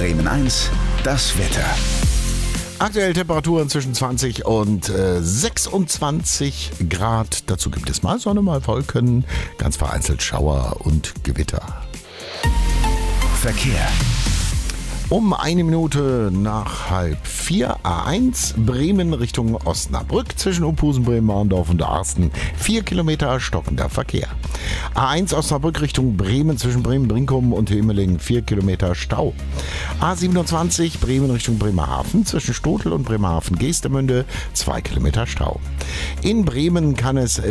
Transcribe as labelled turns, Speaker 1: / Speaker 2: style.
Speaker 1: Bremen 1, das Wetter.
Speaker 2: Aktuell Temperaturen zwischen 20 und 26 Grad. Dazu gibt es mal Sonne, mal Wolken, ganz vereinzelt Schauer und Gewitter.
Speaker 1: Verkehr.
Speaker 2: Um 1 Minute nach 3:30 A1 Bremen Richtung Osnabrück zwischen Opusen, Bremen-Marndorf und Arsten. 4 Kilometer stockender Verkehr. A1 Osnabrück Richtung Bremen zwischen Bremen-Brinkum und Hemeling. 4 Kilometer Stau. A27 Bremen Richtung Bremerhaven zwischen Stotel und Bremerhaven-Geestemünde. 2 Kilometer Stau. In Bremen kann es